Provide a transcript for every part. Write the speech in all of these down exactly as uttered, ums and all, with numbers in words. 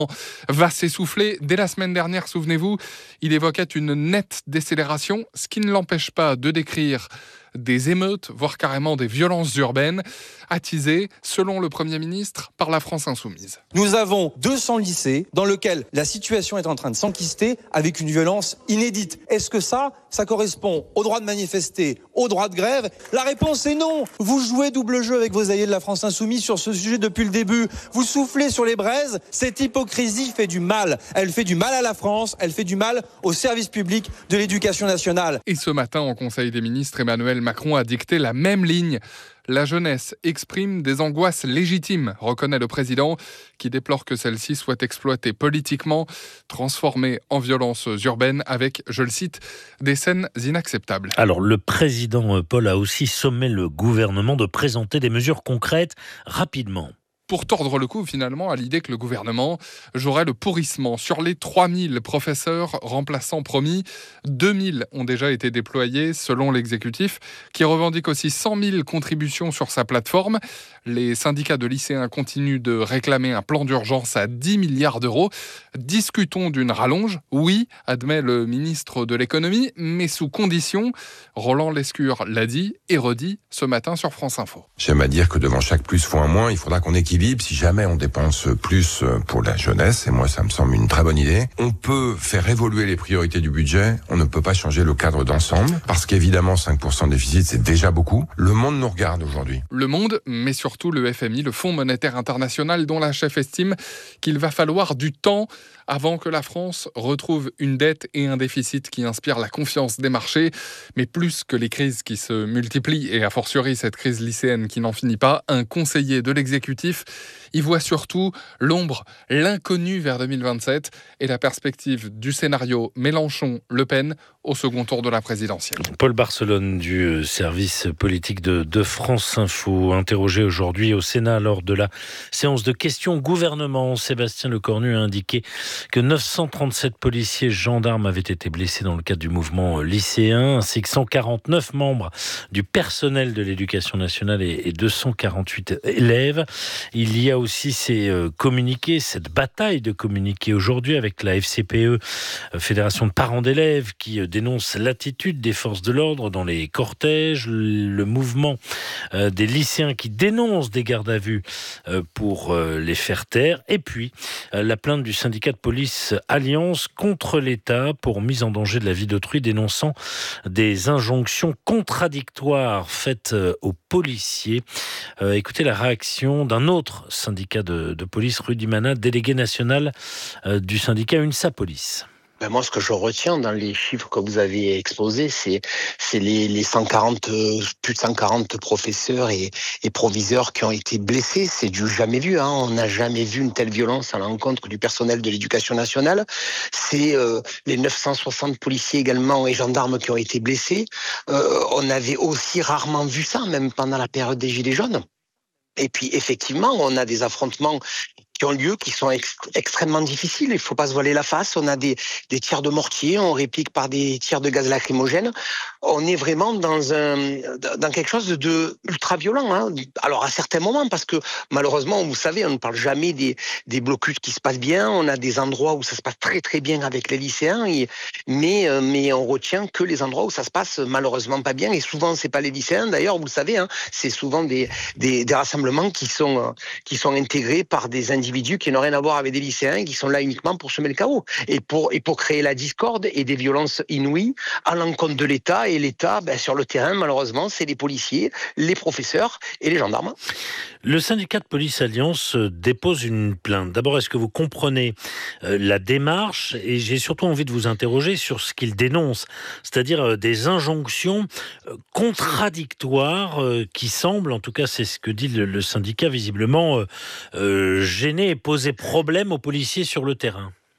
va s'essouffler. Dès la semaine dernière, souvenez-vous, il évoquait une nette décélération, ce qui ne l'empêche pas de décrire des émeutes, voire carrément des violences urbaines, attisées, selon le Premier ministre, par la France insoumise. Nous avons deux cents lycées dans lesquels la situation est en train de s'enquister avec une violence inédite. Est-ce que ça, ça correspond au droit de manifester, au droit de grève? La réponse est non. Vous jouez double jeu avec vos alliés de la France insoumise sur ce sujet depuis le début. Vous soufflez sur les braises. Cette hypocrisie fait du mal. Elle fait du mal à la France, elle fait du mal au service public de l'éducation nationale. Et ce matin, au Conseil des ministres, Emmanuel Macron a dicté la même ligne. La jeunesse exprime des angoisses légitimes, reconnaît le président, qui déplore que celle-ci soit exploitée politiquement, transformée en violences urbaines avec, je le cite, des scènes inacceptables. Alors, le président Paul a aussi sommé le gouvernement de présenter des mesures concrètes rapidement. Pour tordre le cou finalement à l'idée que le gouvernement jouerait le pourrissement. Sur les trois mille professeurs remplaçants promis, deux mille ont déjà été déployés selon l'exécutif, qui revendique aussi cent mille contributions sur sa plateforme. Les syndicats de lycéens continuent de réclamer un plan d'urgence à dix milliards d'euros. Discutons d'une rallonge, oui, admet le ministre de l'économie, mais sous condition. Roland Lescure l'a dit et redit ce matin sur France Info. J'aime à dire que devant chaque plus fois un moins, il faudra qu'on équilibre. Si jamais on dépense plus pour la jeunesse, et moi ça me semble une très bonne idée, on peut faire évoluer les priorités du budget, on ne peut pas changer le cadre d'ensemble, parce qu'évidemment cinq pour cent de déficit c'est déjà beaucoup. Le monde nous regarde aujourd'hui. Le monde, mais surtout le F M I, le Fonds monétaire international, dont la chef estime qu'il va falloir du temps avant que la France retrouve une dette et un déficit qui inspirent la confiance des marchés. Mais plus que les crises qui se multiplient, et a fortiori cette crise lycéenne qui n'en finit pas, un conseiller de l'exécutif y voit surtout l'ombre, l'inconnu vers deux mille vingt-sept et la perspective du scénario Mélenchon-Le Pen au second tour de la présidentielle. Paul Barcelone du service politique de, de France Info, interrogé aujourd'hui au Sénat lors de la séance de questions au gouvernement. Sébastien Lecornu a indiqué que neuf cent trente-sept policiers gendarmes avaient été blessés dans le cadre du mouvement lycéen, ainsi que cent quarante-neuf membres du personnel de l'éducation nationale et deux cent quarante-huit élèves. Il y a aussi ces communiqués, cette bataille de communiqués aujourd'hui avec la F C P E, Fédération de parents d'élèves, qui dénonce l'attitude des forces de l'ordre dans les cortèges, le mouvement des lycéens qui dénoncent des gardes à vue pour les faire taire, et puis la plainte du syndicat de police Alliance contre l'État pour mise en danger de la vie d'autrui, dénonçant des injonctions contradictoires faites aux policiers. Euh, écoutez la réaction d'un autre syndicat de, de police, Rudy Mana, délégué national euh, du syndicat UNSA Police. Ben moi, ce que je retiens dans les chiffres que vous avez exposés, c'est, c'est les, les cent quarante, plus de cent quarante professeurs et, et proviseurs qui ont été blessés. C'est du jamais vu, hein. On n'a jamais vu une telle violence à l'encontre du personnel de l'éducation nationale. C'est euh, les neuf cent soixante policiers également et gendarmes qui ont été blessés. Euh, on avait aussi rarement vu ça, même pendant la période des Gilets jaunes. Et puis, effectivement, on a des affrontements qui ont lieu, qui sont ex- extrêmement difficiles. Il ne faut pas se voiler la face. On a des, des tirs de mortier, on réplique par des tirs de gaz lacrymogène. On est vraiment dans un dans quelque chose de ultra violent. Hein. Alors, à certains moments, parce que malheureusement, vous savez, on ne parle jamais des, des blocus qui se passent bien. On a des endroits où ça se passe très très bien avec les lycéens, et, mais, mais on retient que les endroits où ça se passe malheureusement pas bien. Et souvent, c'est pas les lycéens. D'ailleurs, vous le savez, hein, c'est souvent des, des, des rassemblements qui sont, qui sont intégrés par des individus qui n'ont rien à voir avec des lycéens et qui sont là uniquement pour semer le chaos et pour, et pour créer la discorde et des violences inouïes à l'encontre de l'État. Et l'État, ben, sur le terrain, malheureusement, c'est les policiers, les professeurs et les gendarmes. Le syndicat de police Alliance dépose une plainte. D'abord, est-ce que vous comprenez euh, la démarche? Et j'ai surtout envie de vous interroger sur ce qu'il dénonce, c'est-à-dire euh, des injonctions euh, contradictoires euh, qui semblent, en tout cas c'est ce que dit le, le syndicat, visiblement euh, euh, gêner et poser problème aux policiers sur le terrain.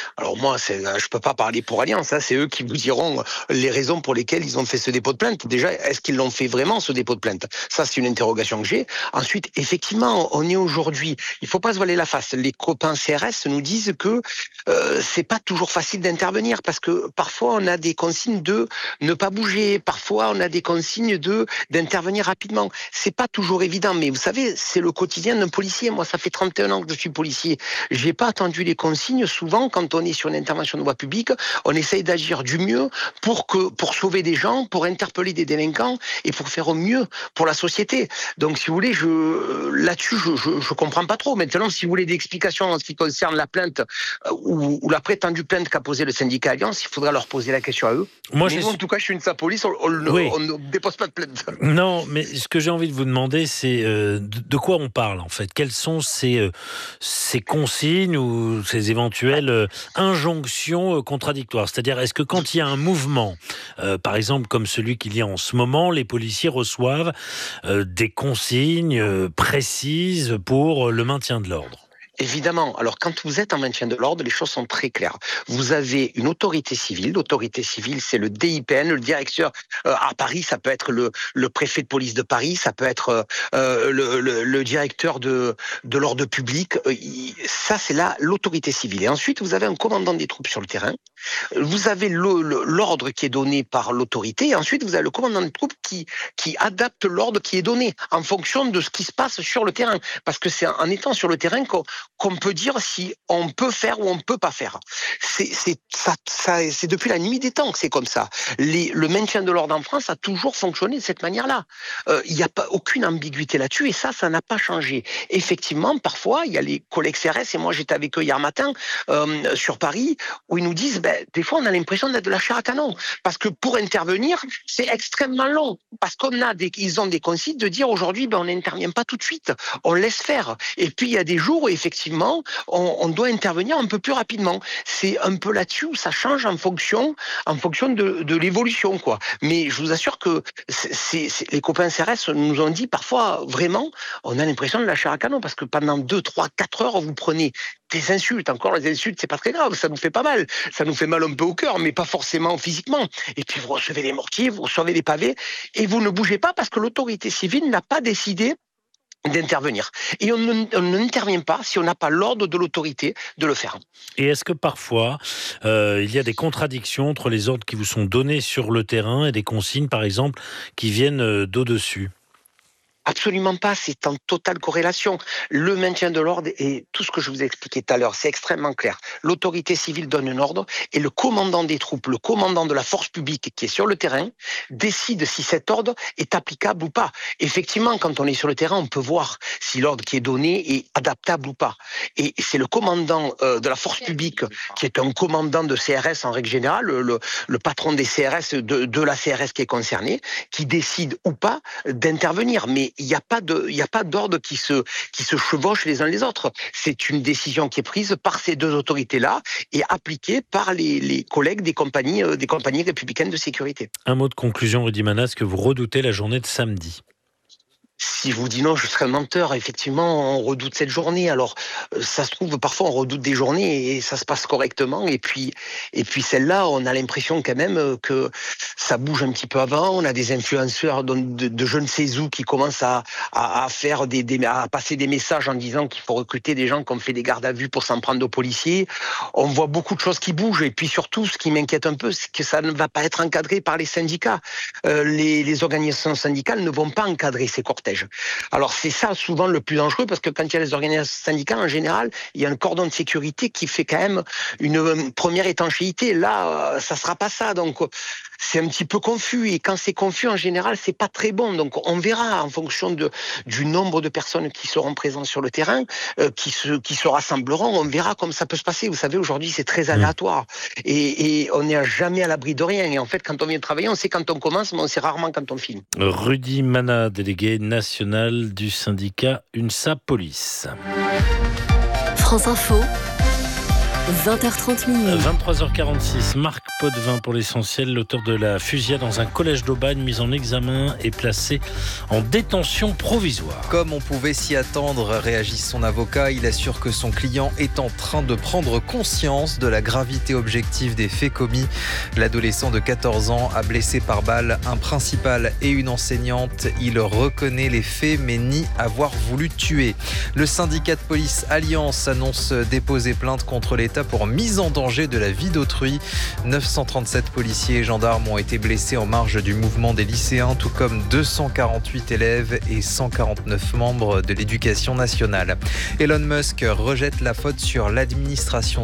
Alors moi, c'est, je peux pas parler pour Alliance, hein, c'est eux qui vous diront les raisons pour lesquelles ils ont fait ce dépôt de plainte. Déjà, est-ce qu'ils l'ont fait vraiment, ce dépôt de plainte? Ça, c'est une interrogation que j'ai. Ensuite, effectivement, on est aujourd'hui, il faut pas se voiler la face. Les copains C R S nous disent que euh, c'est pas toujours facile d'intervenir parce que parfois on a des consignes de ne pas bouger, parfois on a des consignes de d'intervenir rapidement. C'est pas toujours évident, mais vous savez, c'est le quotidien d'un policier. Moi, ça fait trente et un ans que je suis policier. J'ai pas attendu les consignes. Souvent, quand on est sur une intervention de voie publique, on essaye d'agir du mieux pour que pour sauver des gens, pour interpeller des délinquants et pour faire au mieux pour la société. Donc, si vous voulez, je là-dessus, je, je, je comprends pas trop. Maintenant, si vous voulez des explications en ce qui concerne la plainte euh, ou, ou la prétendue plainte qu'a posée le syndicat Alliance, il faudra leur poser la question à eux. Moi, mais j'ai... nous, en tout cas, je suis une police, on, on, oui. on ne dépose pas de plainte. Non, mais ce que j'ai envie de vous demander, c'est euh, de, de quoi on parle en fait. Quelles sont ces, euh, ces consignes ou ces éventuelles euh, injonctions euh, contradictoires? C'est-à-dire, est-ce que quand il y a un mouvement, euh, par exemple comme celui qu'il y a en ce moment, les policiers reçoivent euh, des consignes euh, précises pour le maintien de l'ordre? Évidemment. Alors, quand vous êtes en maintien de l'ordre, les choses sont très claires. Vous avez une autorité civile. L'autorité civile, c'est le D I P N, le directeur euh, à Paris. Ça peut être le, le préfet de police de Paris. Ça peut être euh, le, le, le directeur de, de l'ordre public. Euh, ça, c'est là l'autorité civile. Et ensuite, vous avez un commandant des troupes sur le terrain. Vous avez le, le, l'ordre qui est donné par l'autorité. Et ensuite, vous avez le commandant des troupes qui, qui adapte l'ordre qui est donné en fonction de ce qui se passe sur le terrain. Parce que c'est en étant sur le terrain qu'on qu'on peut dire si on peut faire ou on ne peut pas faire. C'est, c'est, ça, ça, c'est depuis la nuit des temps que c'est comme ça. Les, le maintien de l'ordre en France a toujours fonctionné de cette manière-là. Euh, il n'y a pas aucune ambiguïté là-dessus et ça, ça n'a pas changé. Effectivement, parfois, il y a les collègues C R S et moi j'étais avec eux hier matin euh, sur Paris où ils nous disent, ben, des fois on a l'impression d'être de la chair à canon parce que pour intervenir, c'est extrêmement long parce qu'on a des, ils ont des consignes de dire aujourd'hui, ben, on n'intervient pas tout de suite, on laisse faire. Et puis il y a des jours où effectivement On, on doit intervenir un peu plus rapidement. C'est un peu là-dessus où ça change en fonction, en fonction de, de l'évolution, quoi. Mais je vous assure que c'est, c'est, les copains C R S nous ont dit parfois, vraiment, on a l'impression de la chair à canon parce que pendant deux, trois, quatre heures, vous prenez des insultes. Encore, les insultes, c'est pas très grave, ça nous fait pas mal. Ça nous fait mal un peu au cœur, mais pas forcément physiquement. Et puis vous recevez les mortiers, vous recevez les pavés, et vous ne bougez pas parce que l'autorité civile n'a pas décidé d'intervenir. Et on, ne, on n'intervient pas si on n'a pas l'ordre de l'autorité de le faire. Et est-ce que parfois, euh, il y a des contradictions entre les ordres qui vous sont donnés sur le terrain et des consignes, par exemple, qui viennent d'au-dessus ? Absolument pas, c'est en totale corrélation. Le maintien de l'ordre et tout ce que je vous ai expliqué tout à l'heure, c'est extrêmement clair. L'autorité civile donne un ordre et le commandant des troupes, le commandant de la force publique qui est sur le terrain, décide si cet ordre est applicable ou pas. Effectivement, quand on est sur le terrain, on peut voir si l'ordre qui est donné est adaptable ou pas. Et c'est le commandant euh, de la force publique, qui est un commandant de C R S en règle générale, le, le patron des C R S, de, de la C R S qui est concerné, qui décide ou pas d'intervenir. Mais il n'y a pas de, il n'y a pas d'ordre qui se, qui se chevauchent les uns les autres. C'est une décision qui est prise par ces deux autorités-là et appliquée par les, les collègues des compagnies, euh, des compagnies républicaines de sécurité. Un mot de conclusion, Rudy Mana, est-ce que vous redoutez la journée de samedi ? Si je vous dis non, je serais un menteur. Effectivement, on redoute cette journée. Alors, ça se trouve, parfois, on redoute des journées et ça se passe correctement. Et puis, et puis celle-là, on a l'impression quand même que ça bouge un petit peu avant. On a des influenceurs de, de, de je ne sais où qui commencent à, à, à faire des, des, à passer des messages en disant qu'il faut recruter des gens qui ont fait des gardes à vue pour s'en prendre aux policiers. On voit beaucoup de choses qui bougent. Et puis surtout, ce qui m'inquiète un peu, c'est que ça ne va pas être encadré par les syndicats. Euh, les, les organisations syndicales ne vont pas encadrer ces cortèges. Alors c'est ça souvent le plus dangereux parce que quand il y a les organisations syndicales, en général, il y a un cordon de sécurité qui fait quand même une première étanchéité. Là, ça sera pas ça. Donc c'est un petit peu confus et quand c'est confus, en général, c'est pas très bon. Donc on verra en fonction de, du nombre de personnes qui seront présentes sur le terrain, euh, qui, se, qui se rassembleront, on verra comme ça peut se passer. Vous savez, aujourd'hui, c'est très aléatoire et, et on n'est jamais à l'abri de rien. Et en fait, quand on vient travailler, on sait quand on commence, mais on sait rarement quand on finit. Rudy Mana, délégué national du syndicat UNSA Police. France Info, vingt heures trente minutes. vingt-trois heures quarante-six, Marc Potvin pour l'essentiel. L'auteur de la fusillade dans un collège d'Aubagne, mis en examen et placé en détention provisoire. Comme on pouvait s'y attendre, réagit son avocat. Il assure que son client est en train de prendre conscience de la gravité objective des faits commis. L'adolescent de quatorze ans a blessé par balle un principal et une enseignante. Il reconnaît les faits mais nie avoir voulu tuer. Le syndicat de police Alliance annonce déposer plainte contre l'État pour mise en danger de la vie d'autrui. neuf cent trente-sept policiers et gendarmes ont été blessés en marge du mouvement des lycéens, tout comme deux cent quarante-huit élèves et cent quarante-neuf membres de l'éducation nationale. Elon Musk rejette la faute sur l'administration